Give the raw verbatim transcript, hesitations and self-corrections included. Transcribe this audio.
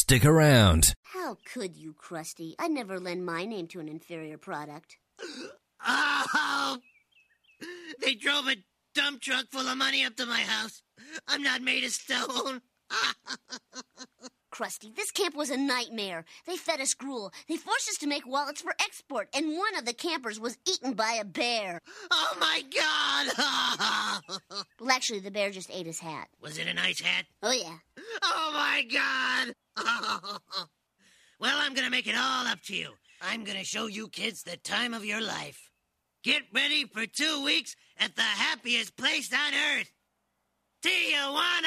Stick around. How could you, Krusty? I'd never lend my name to an inferior product. Oh! They drove a dump truck full of money up to my house. I'm not made of stone. Krusty, this camp was a nightmare. They fed us gruel. They forced us to make wallets for export, and one of the campers was eaten by a bear. Oh, my God! Well, actually, the bear just ate his hat. Was it a nice hat? Oh, yeah. Oh, my God! Well, I'm gonna make it all up to you. I'm gonna show you kids the time of your life. Get ready for two weeks at the happiest place on earth, Tijuana!